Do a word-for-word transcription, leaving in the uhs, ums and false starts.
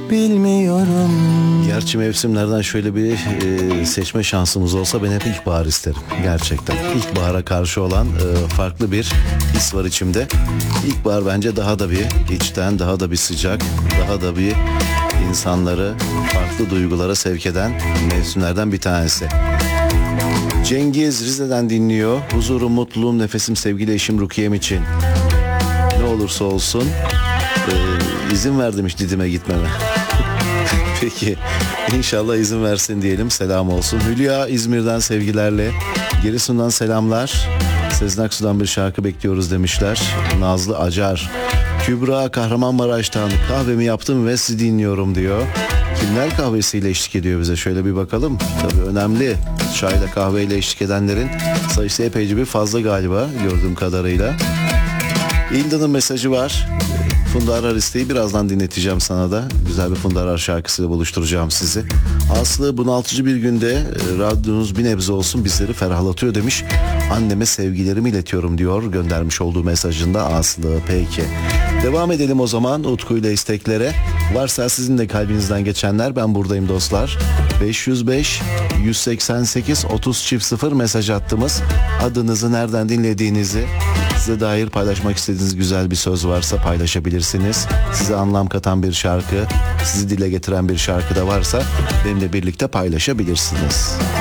bilmiyorum. Gerçi mevsimlerden şöyle bir e, seçme şansımız olsa ben hep ilkbahar isterim. Gerçekten. İlkbahara karşı olan e, farklı bir his var içimde. İlkbahar bence daha da bir içten, daha da bir sıcak, daha da bir insanları farklı duygulara sevk eden mevsimlerden bir tanesi. Cengiz Rize'den dinliyor. Huzurum, mutluluğum, nefesim sevgili eşim Rukiye'm için. Ne olursa olsun e, izin ver demiş Didim'e gitmeme. Peki inşallah izin versin diyelim, selam olsun. Hülya İzmir'den sevgilerle, Giresun'dan selamlar. Sezen Aksu'dan bir şarkı bekliyoruz demişler. Nazlı Acar. Kübra Kahramanmaraş'tan kahvemi yaptım ve sizi dinliyorum diyor. Kimler kahvesiyle eşlik ediyor bize, şöyle bir bakalım. Tabii önemli, çayla kahveyle eşlik edenlerin sayısı epeyce bir fazla galiba gördüğüm kadarıyla. İldan'ın mesajı var. Funda Arar isteği birazdan dinleteceğim sana da. Güzel bir Funda Arar şarkısıyla buluşturacağım sizi. Aslı bunaltıcı bir günde e, radyonuz bir nebze olsun bizleri ferahlatıyor demiş. Anneme sevgilerimi iletiyorum diyor göndermiş olduğu mesajında Aslı. Peki. Devam edelim o zaman Utku ile isteklere. Varsa sizin de kalbinizden geçenler, ben buradayım dostlar. beş yüz beş yüz seksen sekiz otuz çift sıfır mesaj attığımız, adınızı, nereden dinlediğinizi, size dair paylaşmak istediğiniz güzel bir söz varsa paylaşabilirsiniz. Size anlam katan bir şarkı, sizi dile getiren bir şarkı da varsa benimle birlikte paylaşabilirsiniz.